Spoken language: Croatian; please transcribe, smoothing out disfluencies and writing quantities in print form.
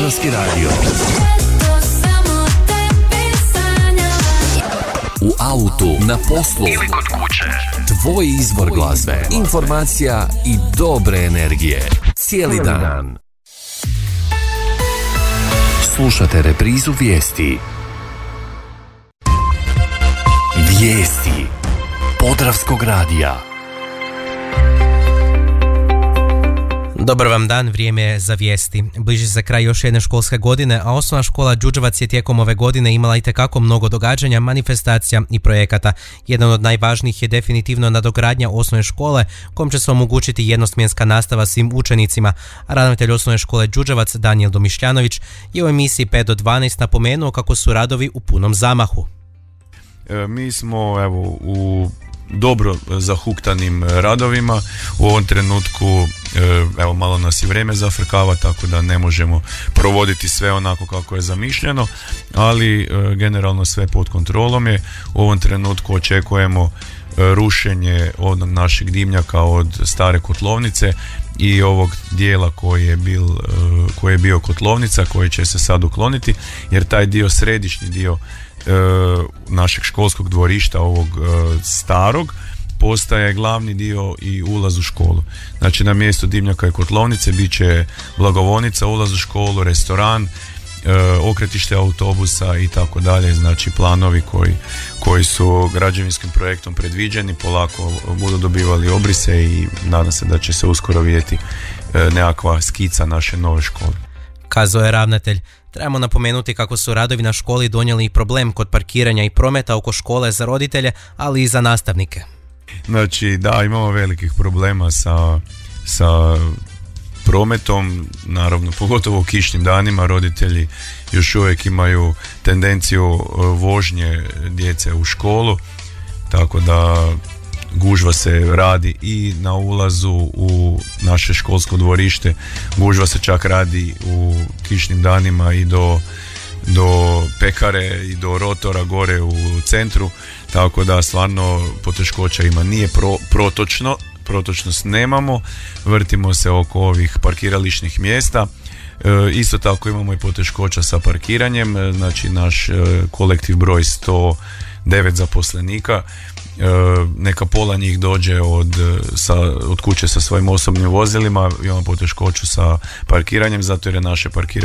Podravski radio. U autu, na poslu ili kod kuće. Tvoj izbor glazbe, informacija i dobre energije. Cijeli dan. Slušate reprizu vijesti. Vijesti Podravskog radija. Dobar vam dan, vrijeme je za vijesti. Bliži se kraj još jedne školske godine, a osnovna škola Đurđevac je tijekom ove godine imala itekako mnogo događanja, manifestacija i projekata. Jedan od najvažnijih je definitivno nadogradnja osnovne škole, kojom će se omogućiti jednosmjenska nastava svim učenicima. Ravnatelj osnovne škole Đurđevac Danijel Domišljanović je u emisiji 5 do 12 napomenuo kako su radovi u punom zamahu. Mi smo u dobro zahuktanim radovima. U ovom trenutku malo nas i vrijeme zafrkava, tako da ne možemo provoditi sve onako kako je zamišljeno, ali generalno sve pod kontrolom je. U ovom trenutku očekujemo rušenje od našeg dimnjaka od stare kotlovnice i ovog dijela koji je bio kotlovnica, koji će se sad ukloniti, jer taj dio, središnji dio našeg školskog dvorišta, ovog starog, postaje glavni dio i ulaz u školu. Znači, na mjestu dimnjaka i kotlovnice bit će blagovonica, ulaz u školu, restoran, okretište autobusa i tako dalje. Znači, planovi koji su građevinskim projektom predviđeni polako budu dobivali obrise i nadam se da će se uskoro vidjeti nekakva skica naše nove škole. Kazao je ravnatelj. Trebamo napomenuti kako su radovi na školi donijeli i problem kod parkiranja i prometa oko škole za roditelje, ali i za nastavnike. Znači, da, imamo velikih problema sa prometom, naravno, pogotovo u kišnim danima. Roditelji još uvijek imaju tendenciju vožnje djece u školu, tako da gužva se radi i na ulazu u naše školsko dvorište, gužva se čak radi u kišnim danima i do pekare i do rotora gore u centru, tako da stvarno poteškoća ima. Nije protočnost nemamo, vrtimo se oko ovih parkirališnih mjesta. Isto tako imamo i poteškoća sa parkiranjem, znači naš kolektiv broj 109 zaposlenika, neka pola njih dođe od kuće sa svojim osobnim vozilima, imamo poteškoću sa parkiranjem, zato jer je naše parkiralište